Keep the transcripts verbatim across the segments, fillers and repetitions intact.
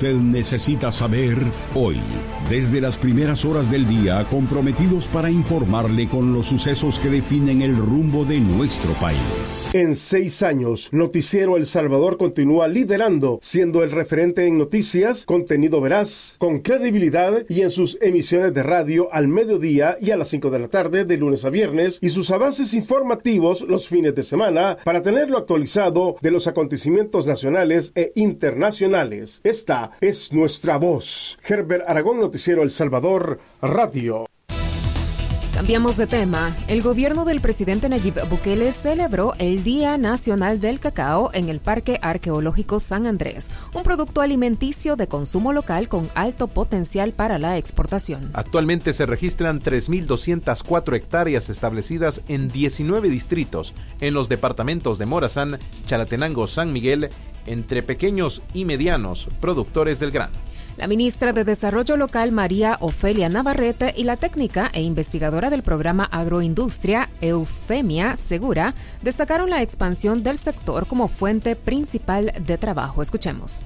usted necesita saber hoy. Desde las primeras horas del día, comprometidos para informarle con los sucesos que definen el rumbo de nuestro país. En seis años, Noticiero El Salvador continúa liderando, siendo el referente en noticias, contenido veraz, con credibilidad y en sus emisiones de radio al mediodía y a las cinco de la tarde de lunes a viernes y sus avances informativos los fines de semana para tenerlo actualizado de los acontecimientos nacionales e internacionales. Esta es nuestra voz. Herbert Aragón, Noticiero El Salvador, Radio. Cambiamos de tema. El gobierno del presidente Nayib Bukele celebró el Día Nacional del Cacao en el Parque Arqueológico San Andrés, un producto alimenticio de consumo local con alto potencial para la exportación. Actualmente se registran tres mil doscientas cuatro hectáreas establecidas en diecinueve distritos en los departamentos de Morazán, Chalatenango, San Miguel, entre pequeños y medianos productores del grano. La ministra de Desarrollo Local, María Ofelia Navarrete, y la técnica e investigadora del programa Agroindustria, Eufemia Segura, destacaron la expansión del sector como fuente principal de trabajo. Escuchemos.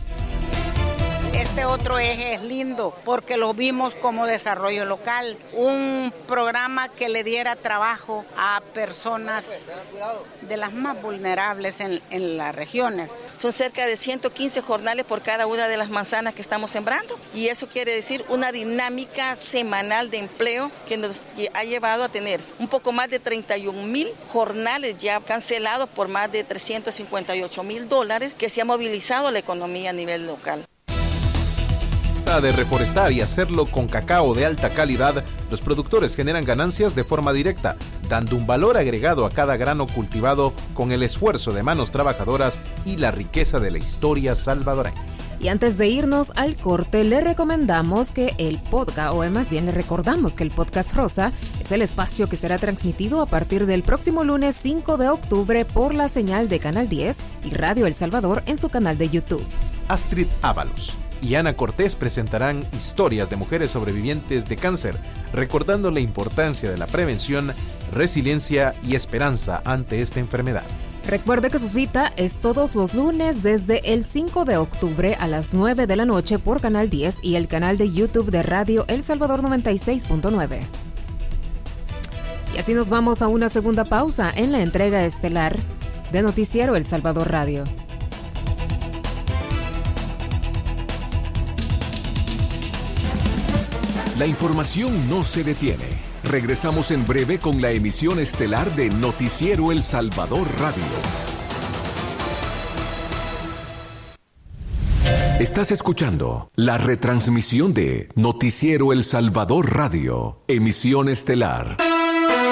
Este otro eje es lindo porque lo vimos como desarrollo local, un programa que le diera trabajo a personas de las más vulnerables en, en las regiones. Son cerca de ciento quince jornales por cada una de las manzanas que estamos sembrando y eso quiere decir una dinámica semanal de empleo que nos ha llevado a tener un poco más de treinta y un mil jornales ya cancelados por más de trescientos cincuenta y ocho mil dólares que se ha movilizado la economía a nivel local. De reforestar y hacerlo con cacao de alta calidad, los productores generan ganancias de forma directa, dando un valor agregado a cada grano cultivado con el esfuerzo de manos trabajadoras y la riqueza de la historia salvadoreña. Y antes de irnos al corte, le recomendamos que el podcast, o más bien le recordamos que el podcast Rosa es el espacio que será transmitido a partir del próximo lunes cinco de octubre por la señal de Canal diez y Radio El Salvador en su canal de YouTube. Astrid Ábalos y Ana Cortés presentarán historias de mujeres sobrevivientes de cáncer, recordando la importancia de la prevención, resiliencia y esperanza ante esta enfermedad. Recuerde que su cita es todos los lunes desde el cinco de octubre a las nueve de la noche por Canal diez y el canal de YouTube de Radio El Salvador noventa y seis punto nueve. Y así nos vamos a una segunda pausa en la entrega estelar de Noticiero El Salvador Radio. La información no se detiene. Regresamos en breve con la emisión estelar de Noticiero El Salvador Radio. Estás escuchando la retransmisión de Noticiero El Salvador Radio, emisión estelar.